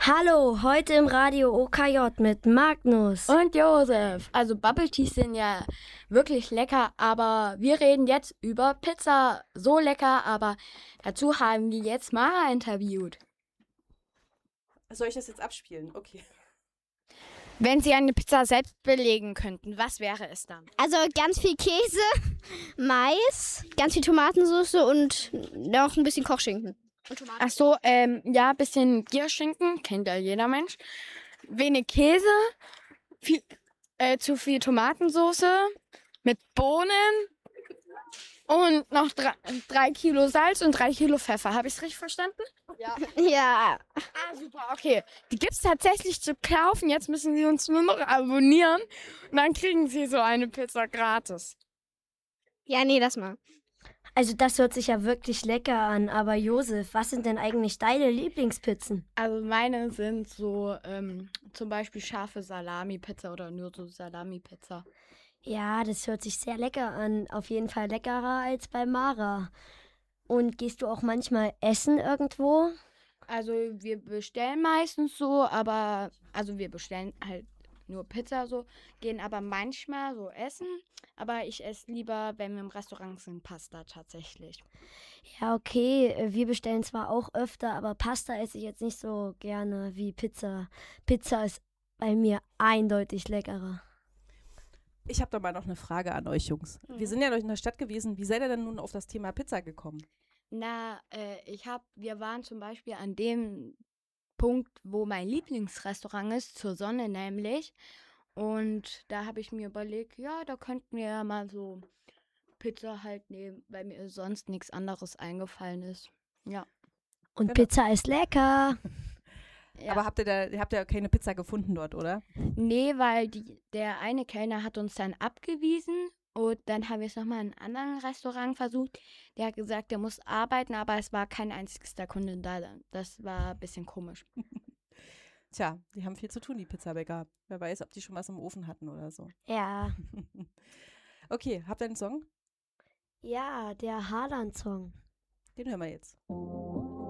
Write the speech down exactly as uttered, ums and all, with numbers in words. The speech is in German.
Hallo, heute im Radio O K J mit Magnus. Und Josef. Also Bubble Teas sind ja wirklich lecker, aber wir reden jetzt über Pizza. So lecker, aber dazu haben wir jetzt Mara interviewt. Soll ich das jetzt abspielen? Okay. Wenn Sie eine Pizza selbst belegen könnten, was wäre es dann? Also ganz viel Käse, Mais, ganz viel Tomatensauce und noch ein bisschen Kochschinken. Und Tomaten. Ach so, ähm, ja, ein bisschen Gierschinken, kennt ja jeder Mensch. Wenig Käse, viel, äh, zu viel Tomatensauce mit Bohnen und noch drei, drei Kilo Salz und drei Kilo Pfeffer. Habe ich es richtig verstanden? Ja. Ja. Ah, super, okay. Die gibt es tatsächlich zu kaufen. Jetzt müssen Sie uns nur noch abonnieren und dann kriegen Sie so eine Pizza gratis. Ja, nee, das mal. Also das hört sich ja wirklich lecker an, aber Josef, was sind denn eigentlich deine Lieblingspizzen? Also meine sind so ähm, zum Beispiel scharfe Salami-Pizza oder nur so Salami-Pizza. Ja, das hört sich sehr lecker an. Auf jeden Fall leckerer als bei Mara. Und gehst du auch manchmal essen irgendwo? Also wir bestellen meistens so, aber also wir bestellen halt nur Pizza so, gehen aber manchmal so essen. Aber ich esse lieber, wenn wir im Restaurant sind, Pasta tatsächlich. Ja, okay, wir bestellen zwar auch öfter, aber Pasta esse ich jetzt nicht so gerne wie Pizza. Pizza ist bei mir eindeutig leckerer. Ich habe da mal noch eine Frage an euch Jungs. Mhm. Wir sind ja in der Stadt gewesen. Wie seid ihr denn nun auf das Thema Pizza gekommen? Na, äh, ich hab, wir waren zum Beispiel an dem Punkt, wo mein Lieblingsrestaurant ist, zur Sonne nämlich. Und da habe ich mir überlegt, ja, da könnten wir ja mal so Pizza halt nehmen, weil mir sonst nichts anderes eingefallen ist. Ja. Und Genau. Pizza ist lecker. ja. Aber habt ihr da, ihr habt ja keine Pizza gefunden dort, oder? Nee, weil die, der eine Kellner hat uns dann abgewiesen und dann haben wir es nochmal in einem anderen Restaurant versucht. Der hat gesagt, der muss arbeiten, aber es war kein einzigster Kunde da. Das war ein bisschen komisch. Tja, die haben viel zu tun, die Pizzabäcker. Wer weiß, ob die schon was im Ofen hatten oder so. Ja. Okay, habt ihr einen Song? Ja, der Haaland-Song. Den hören wir jetzt.